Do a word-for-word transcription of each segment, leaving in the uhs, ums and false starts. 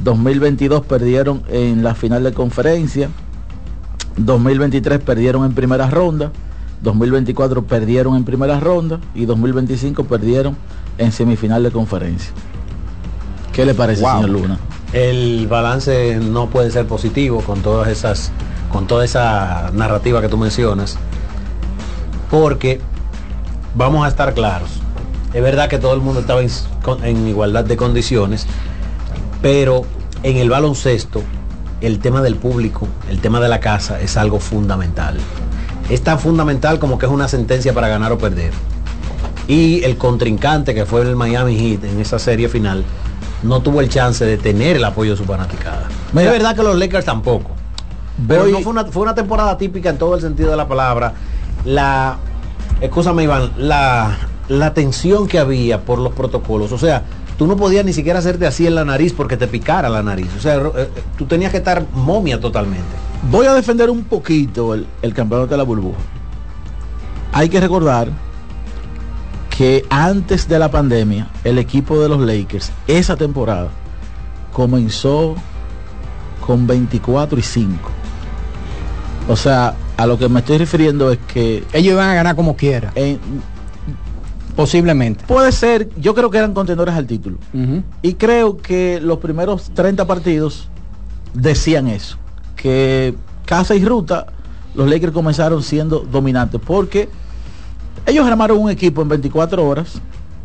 dos mil veintidós perdieron en la final de conferencia, dos mil veintitrés perdieron en primera ronda, dos mil veinticuatro perdieron en primera ronda y dos mil veinticinco perdieron en semifinal de conferencia. ¿Qué le parece, wow, señor Luna? El balance no puede ser positivo con todas esas, con toda esa narrativa que tú mencionas, porque vamos a estar claros. Es verdad que todo el mundo estaba en, en igualdad de condiciones, pero en el baloncesto el tema del público, el tema de la casa es algo fundamental. Es tan fundamental como que es una sentencia para ganar o perder. Y el contrincante, que fue el Miami Heat en esa serie final, no tuvo el chance de tener el apoyo de su fanaticada. Mira, es verdad que los Lakers tampoco, pero voy, no fue una, fue una temporada típica en todo el sentido de la palabra. La, escúchame Iván, la, la tensión que había por los protocolos, o sea, tú no podías ni siquiera hacerte así en la nariz porque te picara la nariz, o sea, tú tenías que estar momia totalmente. Voy a defender un poquito el, el campeonato de la burbuja. Hay que recordar que antes de la pandemia, el equipo de los Lakers, esa temporada, comenzó con veinticuatro y cinco. O sea, a lo que me estoy refiriendo es que ellos iban a ganar como quiera. En, Posiblemente. Puede ser, yo creo que eran contendores al título. Uh-huh. Y creo que los primeros treinta partidos decían eso. Que casa y ruta, los Lakers comenzaron siendo dominantes. Porque ellos armaron un equipo en veinticuatro horas,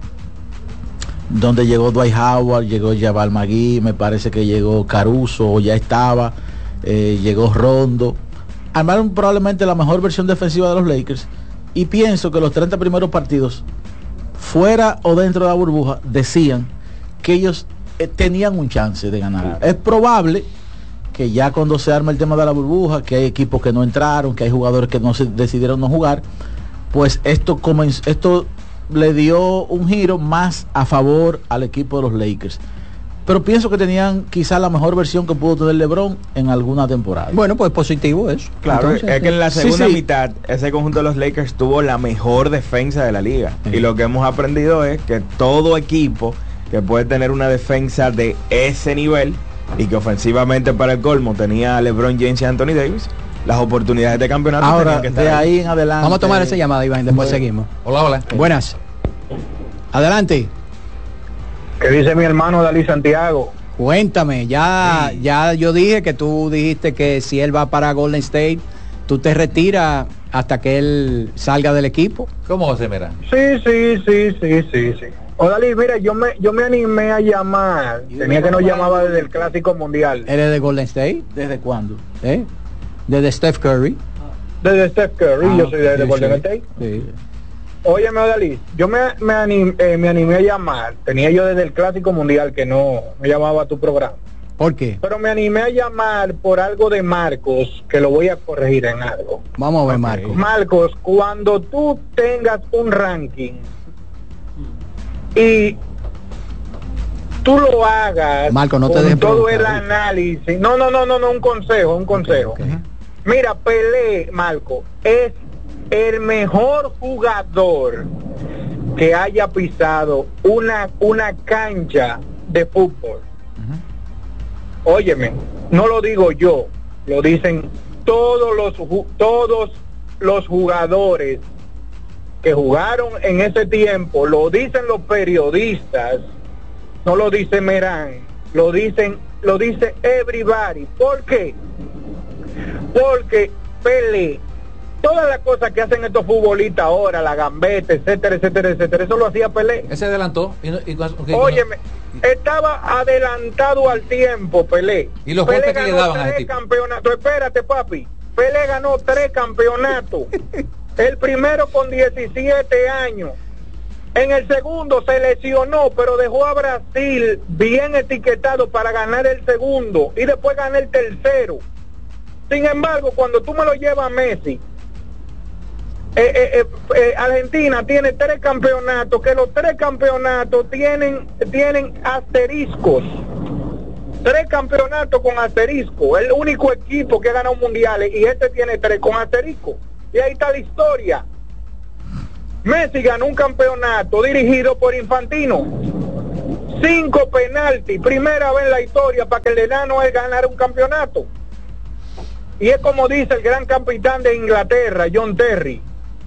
donde llegó Dwight Howard, llegó Jabal Magui, me parece que llegó Caruso, o ya estaba, eh, llegó Rondo. Armaron probablemente la mejor versión defensiva de los Lakers. Y pienso que los treinta primeros partidos, fuera o dentro de la burbuja, decían que ellos eh, tenían un chance de ganar. Es probable que ya cuando se arma el tema de la burbuja, que hay equipos que no entraron, que hay jugadores que no se decidieron no jugar, pues esto comenzó, esto le dio un giro más a favor al equipo de los Lakers. Pero pienso que tenían quizá la mejor versión que pudo tener LeBron en alguna temporada. Bueno, pues positivo eso. Claro, entonces, es que en la segunda sí, sí. mitad ese conjunto de los Lakers tuvo la mejor defensa de la liga. Sí. Y lo que hemos aprendido es que todo equipo que puede tener una defensa de ese nivel y que ofensivamente para el colmo tenía a LeBron James y Anthony Davis, las oportunidades de campeonato ahora que estar de ahí en adelante. Vamos a tomar esa llamada, Iván, después bueno. seguimos. Hola, hola. Buenas. Adelante. ¿Qué dice mi hermano Dalí Santiago? Cuéntame, ya, sí. ya yo dije que tú dijiste que si él va para Golden State, tú te retiras hasta que él salga del equipo. ¿Cómo se mira? Sí, sí, sí, sí, sí, sí. O Dalí, mira, yo me, yo me animé a llamar. Tenía que no llamaba desde el Clásico Mundial. ¿Eres de Golden State? ¿Desde cuándo? ¿Eh? Desde Steph Curry. Desde Steph Curry, ah, yo soy de, sí, de Golden sí. State. Sí. Óyeme, Odalí, yo me, me, animé, eh, me animé a llamar. Tenía yo desde el Clásico Mundial que no me llamaba a tu programa. ¿Por qué? Pero me animé a llamar por algo de Marcos, que lo voy a corregir en algo. Vamos a ver, okay. Marcos. Marcos, cuando tú tengas un ranking y tú lo hagas Marco, no te con todo el análisis. No, no, no, no, no, un consejo, un consejo. Okay, okay. Mira, Pelé, Marco, es el mejor jugador que haya pisado una, una cancha de fútbol. Uh-huh. Óyeme, no lo digo yo, lo dicen todos los todos los jugadores que jugaron en ese tiempo, lo dicen los periodistas, no lo dice Merán, lo dicen, lo dice everybody. ¿Por qué? Porque Pelé, todas las cosas que hacen estos futbolistas ahora, la gambeta, etcétera, etcétera, etcétera, eso lo hacía Pelé. Ese adelantó. Y, y, okay, Óyeme, no. estaba adelantado al tiempo Pelé. Y los Pelé golpes que le daban tres a tipo. campeonatos. Espérate, papi. Pelé ganó tres campeonatos. El primero con diecisiete años. En el segundo se lesionó, pero dejó a Brasil bien etiquetado para ganar el segundo. Y después ganar el tercero. Sin embargo, cuando tú me lo llevas a Messi, Eh, eh, eh, Argentina tiene tres campeonatos, que los tres campeonatos tienen tienen asteriscos, tres campeonatos con asterisco, el único equipo que ha ganado mundiales, y este tiene tres con asterisco, y ahí está la historia. Messi ganó un campeonato dirigido por Infantino, cinco penaltis, primera vez en la historia para que el enano es ganar un campeonato. Y es como dice el gran capitán de Inglaterra, John Terry,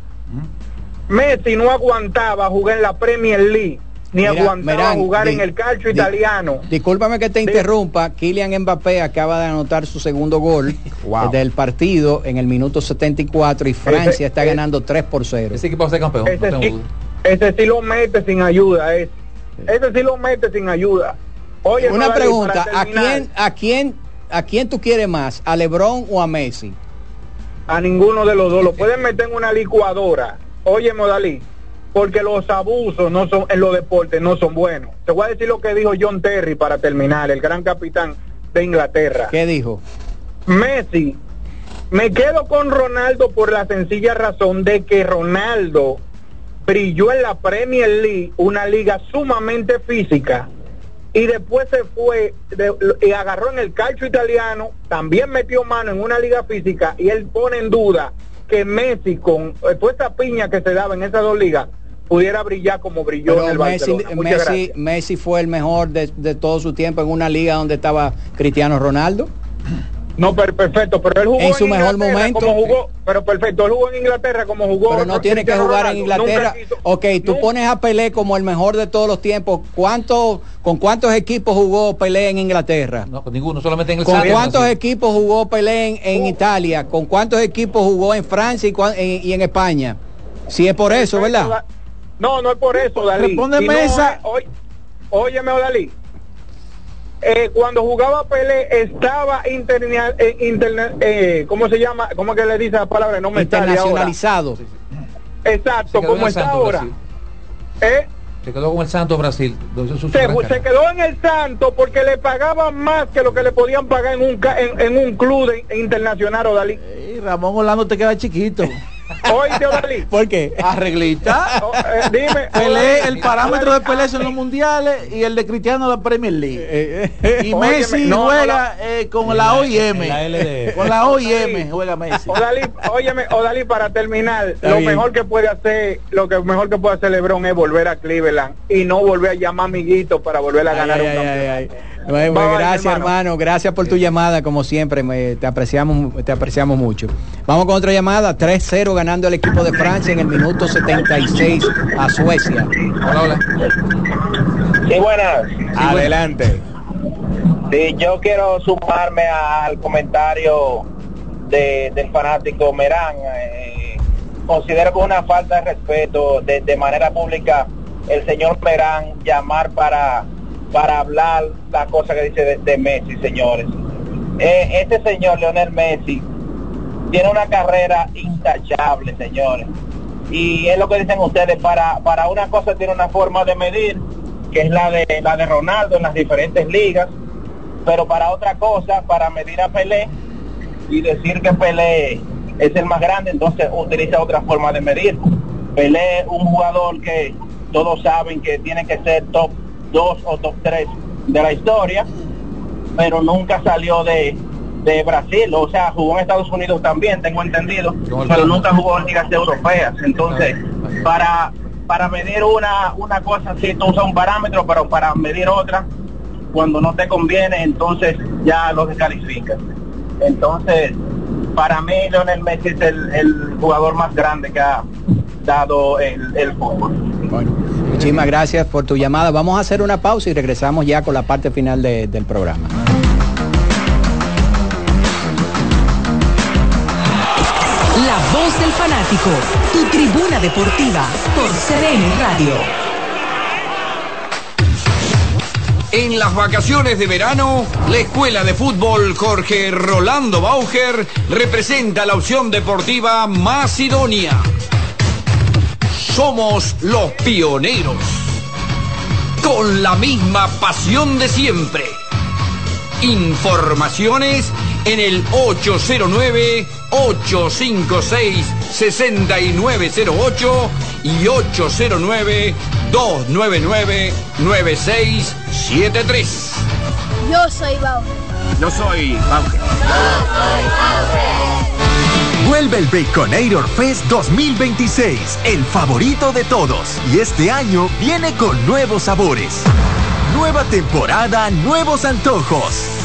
Messi no aguantaba jugar en la Premier League, ni Mira, aguantaba Merán, jugar di, en el calcio di, italiano. Discúlpame que te interrumpa, Kylian Mbappé acaba de anotar su segundo gol wow. del partido en el minuto setenta y cuatro y Francia ese, está ese, ganando tres por cero. Ese equipo va a ser campeón. Ese, no sí, ese sí lo mete sin ayuda, ese. Ese sí lo mete sin ayuda. Oye, una no, pregunta, ¿a quién, a quién, a quién tú quieres más, a LeBron o a Messi? A ninguno de los dos, lo pueden meter en una licuadora. Oye, Modalí, porque los abusos no son en los deportes no son buenos. Te voy a decir lo que dijo John Terry para terminar, el gran capitán de Inglaterra. ¿Qué dijo? Messi, me quedo con Ronaldo por la sencilla razón de que Ronaldo brilló en la Premier League, una liga sumamente física, y después se fue de, y agarró en el calcio italiano, también metió mano en una liga física, y él pone en duda que Messi, con toda esa piña que se daba en esas dos ligas, pudiera brillar como brilló pero en el Messi, Barcelona. Messi, Messi fue el mejor de, de todo su tiempo en una liga donde estaba Cristiano Ronaldo. No, pero perfecto, pero él jugó en su en mejor momento. Como jugó, pero perfecto, él jugó en Inglaterra como jugó. Pero no tiene que jugar Ronaldo, en Inglaterra. Quiso, ok, tú no. pones a Pelé como el mejor de todos los tiempos. ¿Cuánto, ¿Con cuántos equipos jugó Pelé en Inglaterra? No, con ninguno, solamente en el ¿Con Sánchez, cuántos así. equipos jugó Pelé en, en uh. Italia? ¿Con cuántos equipos jugó en Francia y, en, y en España? Si es por eso, ¿verdad? No, no es por eso, Dalí. Responde Mesa. No, óyeme, Dalí. Eh, cuando jugaba Pelé estaba interna, eh, interna, eh, ¿cómo se llama? ¿Cómo que le dice la palabra? No me internacionalizado. Exacto, como está ahora. ¿Eh? Se quedó con el Santos Brasil. Se, se quedó en el Santos porque le pagaban más que lo que le podían pagar en un en, en un club de, internacional, o Dalí. Hey, Ramón Orlando te queda chiquito. Oye, Odalí. ¿Por qué? Arreglita. Oh, eh, dime. Pelé, el parámetro de Pelé son los mundiales y el de Cristiano la Premier League. Y Messi no, juega no, eh, con la O I M. La L D. Con la O I M juega Messi. Odalí, óyeme, Odalí, para terminar, Está lo bien. mejor que puede hacer, lo que mejor que puede hacer LeBron es volver a Cleveland y no volver a llamar amiguito para volver a ganar ay, un campeonato. Bueno, pues gracias, hermano. hermano, gracias por tu llamada, como siempre, me, te apreciamos, te apreciamos mucho. Vamos con otra llamada, tres cero ganando el equipo de Francia en el minuto setenta y seis a Suecia. Hola, hola. Sí, buenas. Sí, adelante. Sí, yo quiero sumarme al comentario de, del fanático Merán. Eh, considero que es una falta de respeto de, de manera pública el señor Merán llamar para para hablar la cosa que dice de, de Messi, señores. Eh, este señor Lionel Messi tiene una carrera intachable, señores. Y es lo que dicen ustedes, para, para una cosa tiene una forma de medir, que es la de la de Ronaldo en las diferentes ligas, pero para otra cosa, para medir a Pelé y decir que Pelé es el más grande, entonces utiliza otra forma de medir. Pelé, un jugador que todos saben que tiene que ser top dos o top tres de la historia, pero nunca salió de, de Brasil, o sea, jugó en Estados Unidos también, tengo entendido, pero nunca jugó en ligas europeas. Entonces, para para medir una una cosa sí tú usas un parámetro, pero para medir otra, cuando no te conviene, entonces ya lo descalificas. Entonces, para mí Lionel Messi es el, el jugador más grande que ha dado el, el fútbol. Bueno, muchísimas gracias por tu llamada. Vamos a hacer una pausa y regresamos ya con la parte final de, del programa. La voz del fanático, tu tribuna deportiva por C D N Radio. En las vacaciones de verano, la Escuela de Fútbol Jorge Rolando Bauger representa la opción deportiva más idónea. Somos los pioneros, con la misma pasión de siempre. Informaciones en el ocho cero nueve, ocho cinco seis, seis nueve cero ocho y ocho cero nueve, dos nueve nueve, nueve seis siete tres. Yo soy Bauer. Yo soy Bauer. Yo soy Bauer. Vuelve el Baconator Fest dos mil veintiséis, el favorito de todos. Y este año viene con nuevos sabores. Nueva temporada, nuevos antojos.